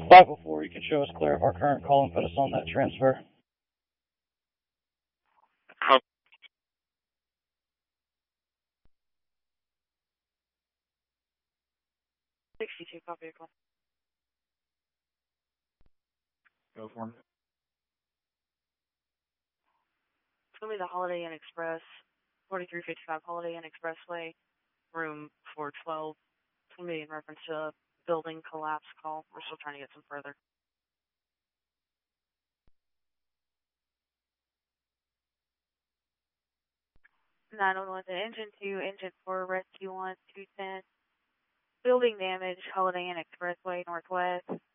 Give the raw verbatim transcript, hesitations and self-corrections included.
five oh four, you can show us clear of our current call and put us on that transfer. sixty-two, copy your call. Go for him. It's going to be the Holiday Inn Express, forty-three fifty-five Holiday Inn Expressway, room four twelve. It's going to be in reference to a building collapse call. We're still trying to get some further. nine one one to Engine two, Engine four, Rescue one, two ten. Building damage, Holiday Inn Expressway, Northwest.